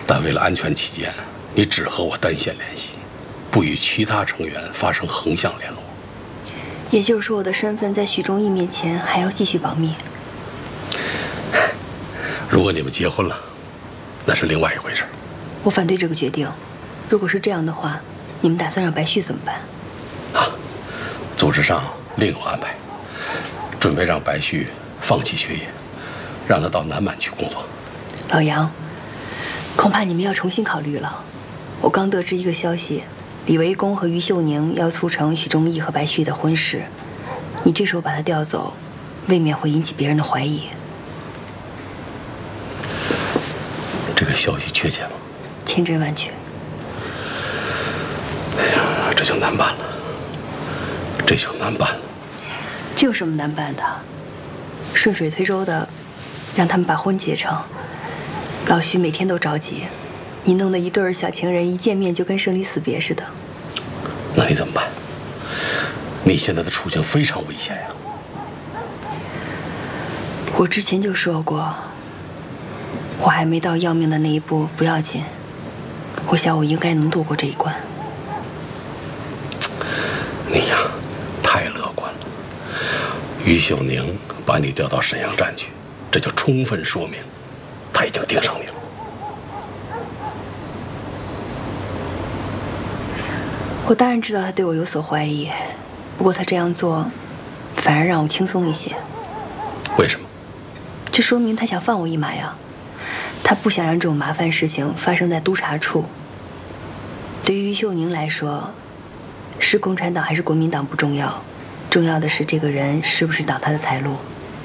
但为了安全起见，你只和我单线联系，不与其他成员发生横向联络。 也就是说，我的身份在许忠义面前还要继续保密。 如果你们结婚了，那是另外一回事。 我反对这个决定。如果是这样的话，你们打算让白旭怎么办？ 啊，组织上另有安排，准备让白旭放弃学业，让他到南满去工作。 老杨，恐怕你们要重新考虑了。我刚得知一个消息，李维公和于秀宁要促成许忠义和白旭的婚事，你这时候把他调走，未免会引起别人的怀疑。 这个消息确切吗？ 千真万确。 哎呀，这就难办了，这就难办了。 这有什么难办的？顺水推舟的，让他们把婚结成。老徐每天都着急，你弄得一对小情人一见面就跟生离死别似的。 那你怎么办？你现在的处境非常危险呀。 我之前就说过，我还没到要命的那一步不要紧，我想我应该能度过这一关。 你呀，太乐观了。于秀宁把你调到沈阳站去，这就充分说明他已经盯上你了。 我当然知道他对我有所怀疑，不过他这样做反而让我轻松一些。 为什么？ 这说明他想放我一马呀。他不想让这种麻烦事情发生在督察处。对于于秀宁来说，是共产党还是国民党不重要，重要的是这个人是不是挡他的财路。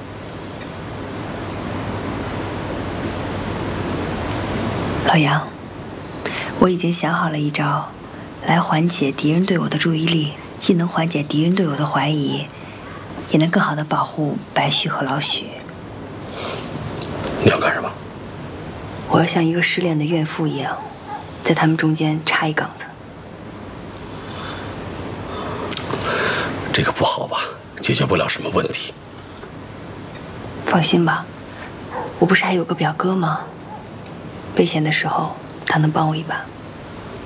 老杨，我已经想好了一招，来缓解敌人对我的注意力，既能缓解敌人对我的怀疑，也能更好地保护白旭和老许。 你要干什么？ 我要像一个失恋的怨妇一样，在他们中间插一杠子。 这个不好吧？解决不了什么问题。 放心吧，我不是还有个表哥吗？危险的时候他能帮我一把。